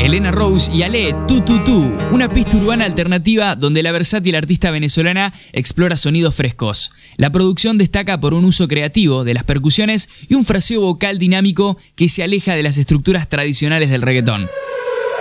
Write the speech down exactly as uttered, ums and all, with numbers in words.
Elena Rose y Ale Tu Tu Tu, una pista urbana alternativa donde la versátil artista venezolana explora sonidos frescos. La producción destaca por un uso creativo de las percusiones y un fraseo vocal dinámico que se aleja de las estructuras tradicionales del reggaetón.